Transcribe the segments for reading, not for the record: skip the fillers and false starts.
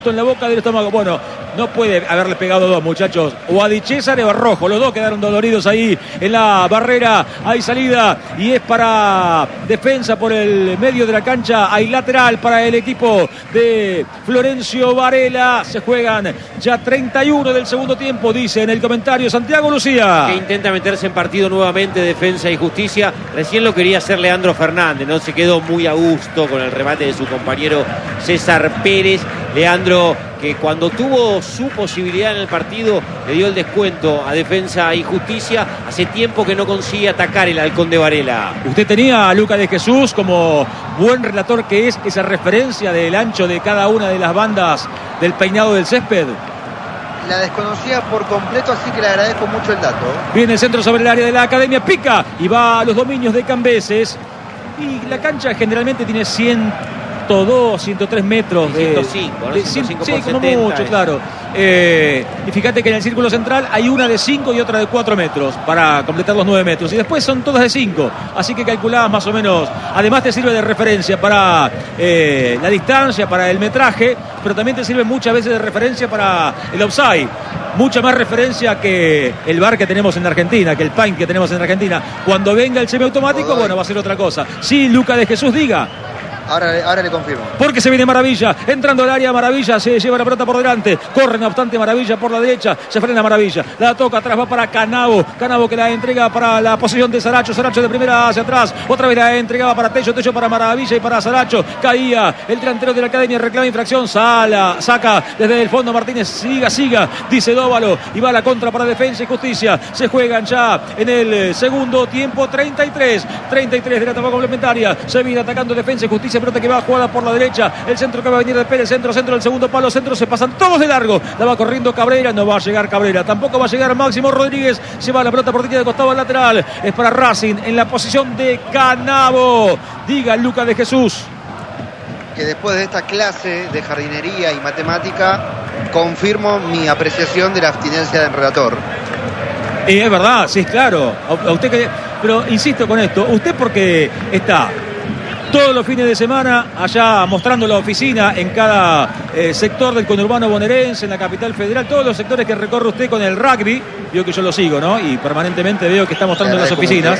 en la boca del estómago. Bueno, no puede haberle pegado dos, muchachos. O a Di Cesare o a Rojo. Los dos quedaron doloridos ahí en la barrera. Hay salida y es para defensa por el medio de la cancha. Hay lateral para el equipo de Florencio Varela. Se juegan ya 31 del segundo tiempo, dice en el comentario Santiago Lucía. Que intenta meterse en partido nuevamente Defensa y Justicia. Recién lo quería hacer Leandro Fernández, no se quedó muy a gusto con el remate de su compañero César Pérez. Leandro, que cuando tuvo su posibilidad en el partido le dio el descuento a Defensa y Justicia. Hace tiempo que no consigue atacar el Halcón de Varela. Usted tenía a Luca de Jesús como buen relator que es, esa referencia del ancho de cada una de las bandas del peinado del césped. La desconocía por completo, así que le agradezco mucho el dato. Viene el centro sobre el área de la Academia, pica y va a los dominios de Cambeses. Y la cancha generalmente tiene 102, 103 metros. 105, ¿no? 105 sí, por como 70, mucho, claro. Y fíjate que en el círculo central hay una de 5 y otra de 4 metros para completar los 9 metros. Y después son todas de 5. Así que calculás más o menos. Además te sirve de referencia para la distancia, para el metraje, pero también te sirve muchas veces de referencia para el offside. Mucha más referencia que el VAR que tenemos en Argentina, que el PAIN que tenemos en Argentina. Cuando venga el semiautomático, bueno, va a ser otra cosa. Sí, Luca de Jesús, diga. Ahora le confirmo. Porque se viene Maravilla, entrando al área Maravilla, se lleva la pelota por delante, corre no obstante Maravilla por la derecha, se frena Maravilla, la toca atrás, va para Canavo, Canavo que la entrega para la posición de Saracho, Saracho de primera hacia atrás, otra vez la entregaba para Tello, Tello para Maravilla y para Saracho, caía el delantero de la Academia, reclama infracción, saca desde el fondo Martínez, siga, dice Dóvalo, y va a la contra para Defensa y Justicia, se juegan ya en el segundo tiempo, 33 de la etapa complementaria, se viene atacando Defensa y Justicia, pelota que va jugada por la derecha, el centro que va a venir de Pérez, centro del segundo palo, centro, se pasan todos de largo, la va corriendo Cabrera, no va a llegar Cabrera, tampoco va a llegar Máximo Rodríguez, se va la pelota por de costado al lateral, es para Racing en la posición de Canavo, diga Luca de Jesús. Que después de esta clase de jardinería y matemática confirmo mi apreciación de la abstinencia del relator. Y es verdad, sí, claro, a usted que, pero insisto con esto, usted porque está todos los fines de semana allá mostrando la oficina en cada sector del conurbano bonaerense, en la capital federal, todos los sectores que recorre usted con el rugby, veo que yo lo sigo, ¿no? Y permanentemente veo que está mostrando las oficinas.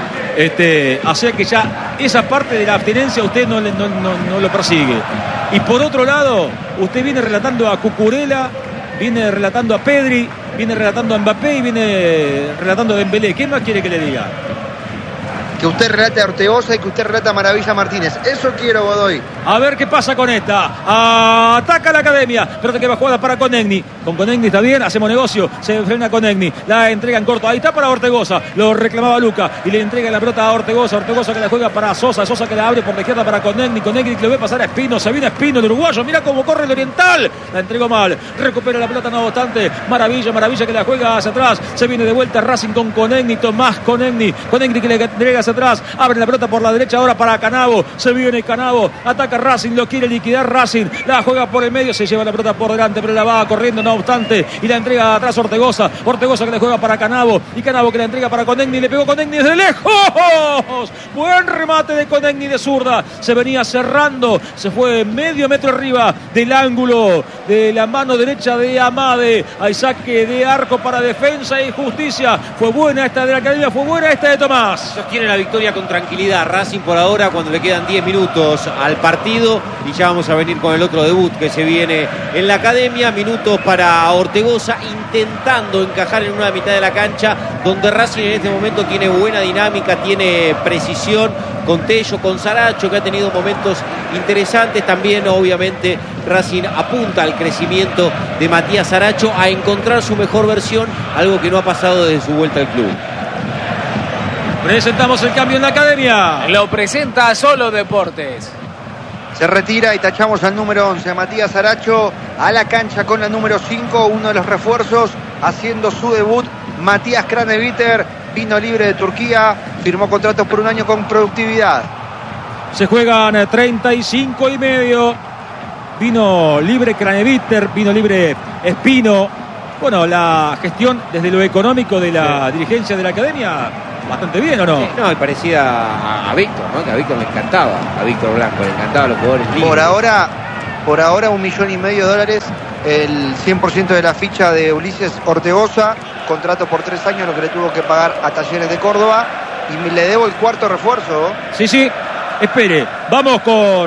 O sea que ya esa parte de la abstinencia usted no lo persigue. Y por otro lado, usted viene relatando a Cucurella, viene relatando a Pedri, viene relatando a Mbappé y viene relatando a Dembélé. ¿Qué más quiere que le diga? Que usted relate a Ortegoza y que usted relate a Maravilla Martínez. Eso quiero, Godoy. A ver qué pasa con esta. Ataca la Academia. Pelota que va jugada para Conegni. Con Conegni está bien, hacemos negocio. Se frena Conegni. La entrega en corto. Ahí está para Ortegoza. Lo reclamaba Luca. Y le entrega la pelota a Ortegoza. Ortegoza que la juega para Sosa. Sosa que la abre por la izquierda para Conegni. Conegni que lo ve pasar a Espino. Se viene Espino el uruguayo. Mira cómo corre el oriental. La entregó mal. Recupera la pelota no obstante. Maravilla que la juega hacia atrás. Se viene de vuelta Racing con Conegni. Tomás Conegni. Conegni que le entrega hacia atrás, abre la pelota por la derecha ahora para Canavo, se viene Canavo, ataca Racing, lo quiere liquidar Racing, la juega por el medio, se lleva la pelota por delante, pero la va corriendo no obstante, y la entrega atrás Ortegoza que le juega para Canavo, y Canavo que la entrega para Conegni, le pegó Conegni desde lejos, buen remate de Conegni de zurda, se venía cerrando, se fue medio metro arriba del ángulo de la mano derecha de Amade, hay saque de arco para Defensa y Justicia, fue buena esta de la Academia, fue buena esta de Tomás. Sostiene la victoria con tranquilidad Racing por ahora cuando le quedan 10 minutos al partido y ya vamos a venir con el otro debut que se viene en la Academia. Minutos para Ortegoza intentando encajar en una mitad de la cancha donde Racing en este momento tiene buena dinámica, tiene precisión con Tello, con Saracho que ha tenido momentos interesantes. También obviamente Racing apunta al crecimiento de Matías Saracho, a encontrar su mejor versión, algo que no ha pasado desde su vuelta al club. Presentamos el cambio en la Academia. Lo presenta Solo Deportes. Se retira y tachamos al número 11, Matías Saracho, a la cancha con la número 5, uno de los refuerzos, haciendo su debut. Matías Craneviter, vino libre de Turquía, firmó contratos por un año con productividad. Se juegan 35 y medio. Vino libre Craneviter, vino libre Espino. Bueno, la gestión desde lo económico de la dirigencia de la Academia, bastante bien, ¿o no? Sí, no, parecida a Víctor, ¿no? Que a Víctor le encantaba, a Víctor Blanco le encantaban los jugadores libres. Por ahora Por ahora $1,5 millones, el 100% de la ficha de Ulises Ortegoza, contrato por 3 años, lo que le tuvo que pagar a Talleres de Córdoba. Y le debo el cuarto refuerzo. Sí, espere, vamos con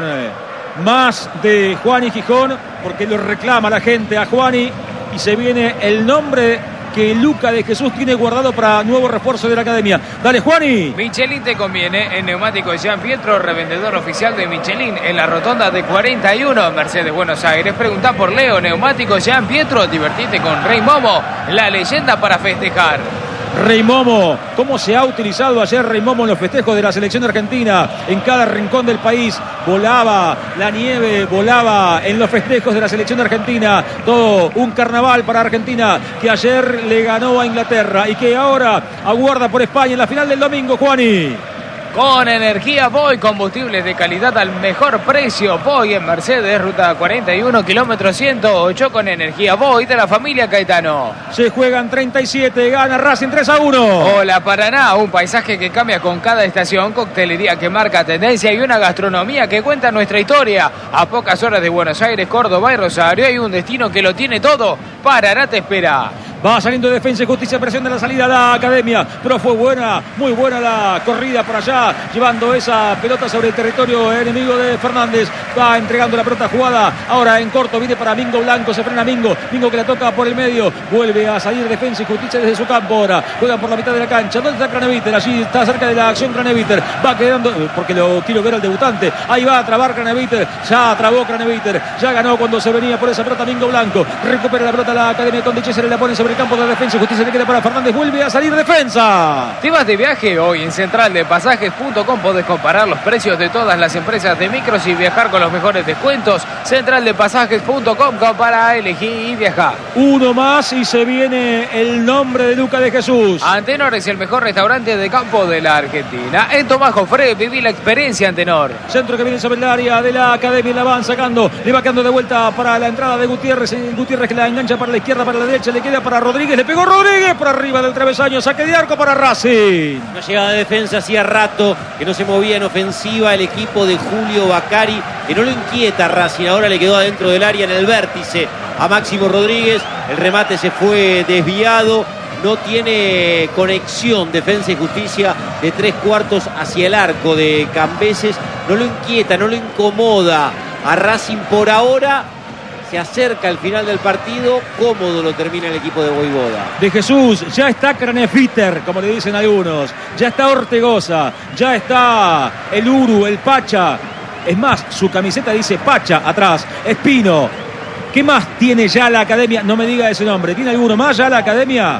más de Juani Gijón, porque lo reclama la gente a Juani, y se viene el nombre que Luca de Jesús tiene guardado para nuevo refuerzo de la academia. Dale, Juani. Michelin te conviene. En Neumáticos Jean Pietro, revendedor oficial de Michelin en la rotonda de 41 en Mercedes, Buenos Aires. Preguntá por Leo. Neumáticos Jean Pietro. Divertite con Rey Momo, la leyenda para festejar. Rey Momo, cómo se ha utilizado ayer Rey Momo en los festejos de la selección argentina, en cada rincón del país, volaba la nieve, volaba en los festejos de la selección argentina, todo un carnaval para Argentina, que ayer le ganó a Inglaterra y que ahora aguarda por España en la final del domingo, Juani. Con energía Boy, combustibles de calidad al mejor precio. Boy en Mercedes, ruta 41, kilómetro 108, con energía Boy de la familia Caetano. Se juegan 37, gana Racing 3-1. Hola Paraná, un paisaje que cambia con cada estación, coctelería que marca tendencia y una gastronomía que cuenta nuestra historia. A pocas horas de Buenos Aires, Córdoba y Rosario hay un destino que lo tiene todo. Paraná te espera. Va saliendo Defensa y Justicia, presión de la salida a la academia, pero fue buena, muy buena la corrida por allá, llevando esa pelota sobre el territorio enemigo de Fernández. Va entregando la pelota jugada, ahora en corto, viene para Mingo Blanco, se frena Mingo que la toca por el medio, vuelve a salir Defensa y Justicia desde su campo ahora, juega por la mitad de la cancha. ¿Dónde está Craneviter? Allí está cerca de la acción Craneviter, va quedando, porque lo quiero ver al debutante, ahí va a trabar Craneviter, ya trabó Craneviter, ya ganó cuando se venía por esa pelota Mingo Blanco, recupera la pelota la academia con Dichese, le la pone sobre el campo de Defensa y Justicia, le queda para Fernández, vuelve a salir Defensa. ¿Te vas de viaje? Hoy en centraldepasajes.com podés comparar los precios de todas las empresas de micros y viajar con los mejores descuentos. Centraldepasajes.com para elegir y viajar. Uno más y se viene el nombre de Luca de Jesús. Antenor es el mejor restaurante de campo de la Argentina. En Tomás Jofré viví la experiencia Antenor. Centro que viene sobre el área de la academia, la van sacando, le va quedando de vuelta para la entrada de Gutiérrez. Gutiérrez que la engancha para la izquierda, para la derecha, le queda para Rodríguez, le pegó Rodríguez por arriba del travesaño, saque de arco para Racing. Una llegada de Defensa, hacía rato que no se movía en ofensiva el equipo de Julio Bacari, que no lo inquieta Racing, ahora le quedó adentro del área en el vértice a Máximo Rodríguez, el remate se fue desviado, no tiene conexión Defensa y Justicia de 3/4 hacia el arco de Cambeses, no lo inquieta, no lo incomoda a Racing por ahora. Se acerca al final del partido, cómodo lo termina el equipo de Voivoda. De Jesús, ya está Craneviter, como le dicen algunos, ya está Ortegoza, ya está el Uru, el Pacha, es más, su camiseta dice Pacha atrás, Espino. ¿Qué más tiene ya la academia? No me diga ese nombre, ¿tiene alguno más ya la academia?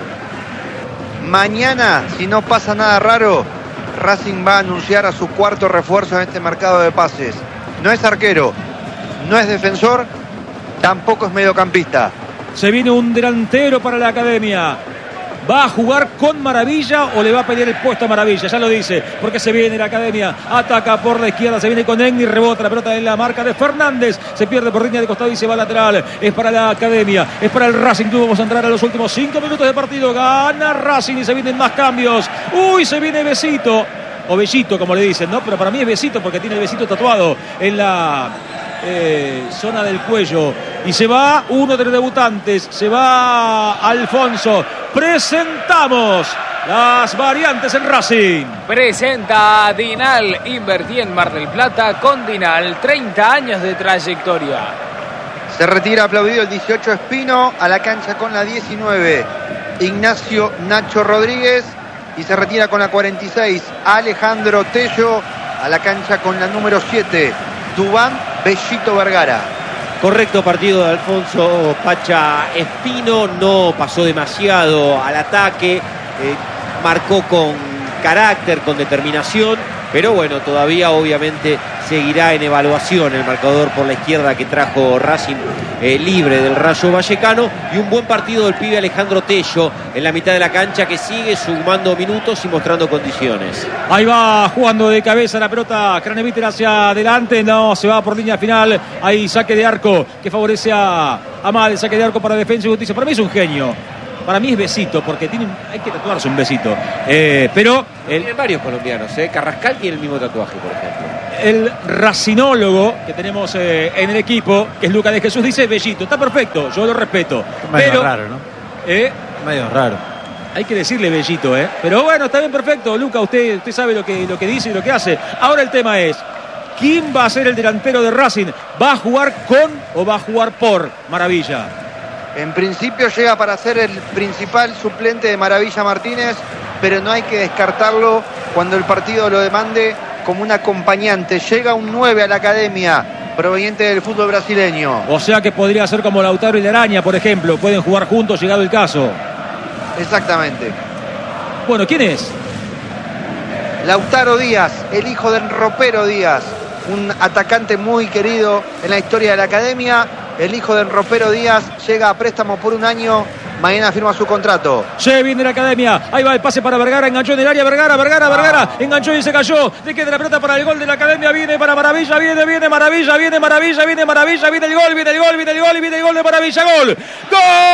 Mañana, si no pasa nada raro, Racing va a anunciar a su cuarto refuerzo en este mercado de pases. No es arquero, no es defensor, tampoco es mediocampista. Se viene un delantero para la academia. ¿Va a jugar con Maravilla o le va a pedir el puesto a Maravilla? Ya lo dice, porque se viene la academia. Ataca por la izquierda, se viene con Egni, rebota la pelota en la marca de Fernández. Se pierde por línea de costado y se va lateral. Es para la academia, es para el Racing. Vamos a entrar a los últimos 5 minutos de partido. Gana Racing y se vienen más cambios. Uy, se viene Besito. O Bellito, como le dicen, ¿no? Pero para mí es Besito porque tiene el besito tatuado en la zona del cuello. Y se va uno de los debutantes, se va Alfonso. Presentamos las variantes en Racing. Presenta Dinal. Invertí en Mar del Plata con Dinal. 30 años de trayectoria. Se retira aplaudido el 18 Espino, a la cancha con la 19 Ignacio Nacho Rodríguez, y se retira con la 46 Alejandro Tello, a la cancha con la número 7 Dubán Bellito Vergara. Correcto partido de Alfonso Pacha Espino, no pasó demasiado al ataque, marcó con carácter, con determinación, pero bueno, todavía obviamente seguirá en evaluación el marcador por la izquierda que trajo Racing libre del Rayo Vallecano, y un buen partido del pibe Alejandro Tello en la mitad de la cancha, que sigue sumando minutos y mostrando condiciones. Ahí va jugando de cabeza la pelota Craneviter hacia adelante, no, se va por línea final, hay saque de arco que favorece a Amal, saque de arco para Defensa y Justicia. Para mí es un genio, para mí es Besito, porque hay que tatuarse un besito, pero Tienen varios colombianos, Carrascal tiene el mismo tatuaje, por ejemplo. El racinólogo que tenemos en el equipo, que es Lucas de Jesús, dice Bellito. Está perfecto, yo lo respeto. Medio raro, ¿no? Medio raro. Hay que decirle Bellito, Pero bueno, está bien, perfecto. Lucas, usted sabe lo que dice y lo que hace. Ahora el tema es, ¿quién va a ser el delantero de Racing? ¿Va a jugar con o va a jugar por Maravilla? En principio llega para ser el principal suplente de Maravilla Martínez, pero no hay que descartarlo cuando el partido lo demande como un acompañante. Llega un 9 a la academia, proveniente del fútbol brasileño. O sea que podría ser como Lautaro y la Araña, por ejemplo. Pueden jugar juntos, llegado el caso. Exactamente. Bueno, ¿quién es? Lautaro Díaz, el hijo del ropero Díaz, un atacante muy querido en la historia de la academia. El hijo del ropero Díaz llega a préstamo por un año. Mañana firma su contrato. Se viene la academia. Ahí va el pase para Vergara. Enganchó en el área. Vergara. Enganchó y se cayó. Le queda la pelota para el gol de la academia. Viene para Maravilla. Viene Maravilla. Viene el gol. Viene el gol de Maravilla. Gol. ¡Gol!